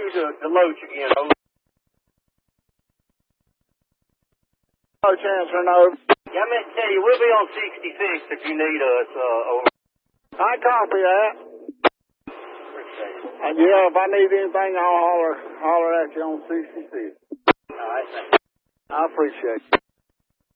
you to loach again, over. No chance or no. Yeah, I meant to tell you, we'll be on 66 if you need us, over. I copy that. Appreciate it. And yeah, if I need anything, I'll holler at you on 66. All right, thank you. I appreciate it.